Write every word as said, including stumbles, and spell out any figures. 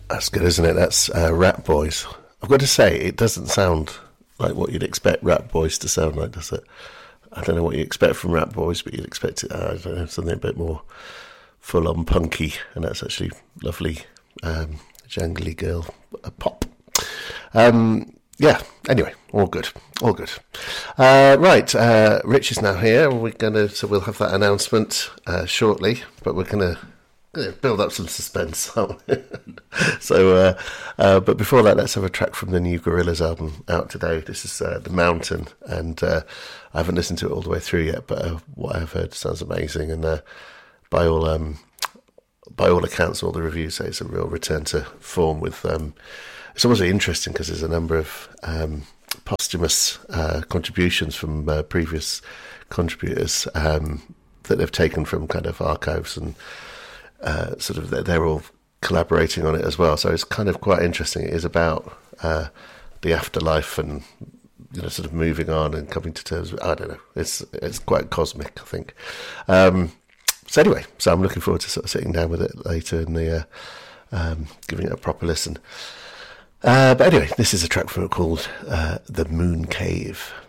That's good, isn't it? That's uh, Rat Boys. I've got to say, it doesn't sound like what you'd expect Rat Boys to sound like, does it? I don't know what you expect from Rat Boys, but you'd expect it, uh, I don't know, something a bit more full-on punky, and that's actually lovely, um, jangly girl uh, pop. Um, yeah, anyway, all good, all good. Uh, right, uh, Rich is now here. We're gonna, so we'll have that announcement uh, shortly, but we're gonna yeah, build up some suspense. so, uh, uh, but before that, let's have a track from the new Gorillaz album out today. This is uh, The Mountain, and uh, I haven't listened to it all the way through yet, but uh, what I've heard sounds amazing, and uh, by all um, by all accounts, all the reviews say it's a real return to form with. Um, It's always interesting because there's a number of um, posthumous uh, contributions from uh, previous contributors um, that they've taken from kind of archives, and uh, sort of they're, they're all collaborating on it as well. So it's kind of quite interesting. It is about uh, the afterlife and, you know, sort of moving on and coming to terms with, I don't know. It's it's quite cosmic, I think. Um, so anyway, so I'm looking forward to sort of sitting down with it later and the, uh, um, giving it a proper listen. Uh, but anyway, this is a track from it called uh, The Moon Cave.